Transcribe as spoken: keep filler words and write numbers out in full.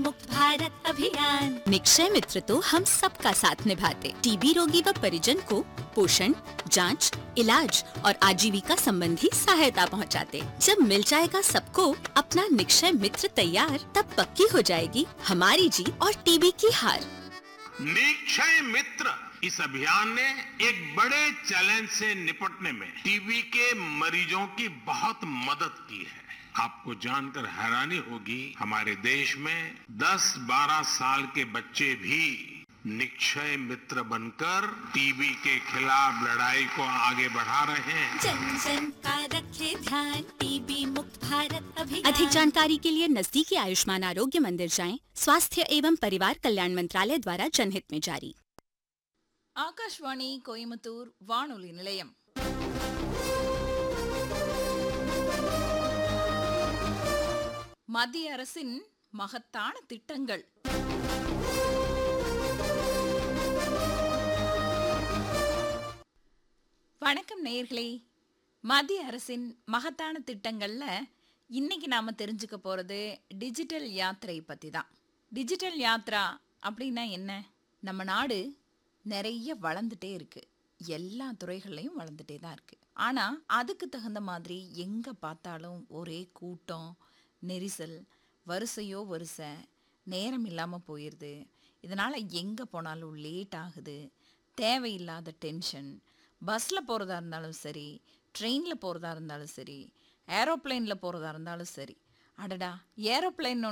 मुक्त भारत अभियान। निक्षय मित्र तो हम सबका साथ निभाते, टीबी रोगी व परिजन को पोषण, जांच, इलाज और आजीविका संबंधी सहायता पहुंचाते। जब मिल जाएगा सबको अपना निक्षय मित्र तैयार, तब पक्की हो जाएगी हमारी जीत और टीबी की हार। निक्षय मित्र इस अभियान ने एक बड़े चैलेंज से निपटने में टीबी के मरीजों की बहुत मदद की है। आपको जानकर हैरानी होगी, हमारे देश में दस बारह साल के बच्चे भी निक्षय मित्र बनकर टीबी के खिलाफ लड़ाई को आगे बढ़ा रहे हैं। जन जन का रखे ध्यान, टीबी मुक्त भारत अभियान। अधिक जानकारी के लिए नजदीकी आयुष्मान आरोग्य मंदिर जाएं। स्वास्थ्य एवं परिवार कल्याण मंत्रालय द्वारा जनहित में जारी। ஆகாஷ்வாணி கோயம்புத்தூர் வானொலி நிலையம். மத்திய அரசின் மகத்தான திட்டங்கள். வணக்கம் நேயர்களே. மத்திய அரசின் மகத்தான திட்டங்கள்ல இன்னைக்கு நாம தெரிஞ்சுக்க போறது டிஜிட்டல் யாத்திரை பத்தி தான். டிஜிட்டல் யாத்ரா அப்படின்னா என்ன? நம்ம நாடு நிறைய வளர்ந்துட்டே இருக்கு, எல்லா துறைகள்லையும் வளர்ந்துட்டே தான் இருக்கு. ஆனா அதுக்கு தகுந்த மாதிரி எங்க பார்த்தாலும் ஒரே கூட்டம், நெரிசல், வரிசையோ வரிசை, நேரம் இல்லாம போயிடுது. இதனால எங்க போனாலும் லேட் ஆகுது, தேவையில்லாத டென்ஷன். பஸ்ல போறதா இருந்தாலும் சரி, ட்ரெயின்ல போறதா இருந்தாலும் சரி, ஏரோப்ளேன்ல போறதா இருந்தாலும் சரி. அடடா, ஏரோப்ளேன்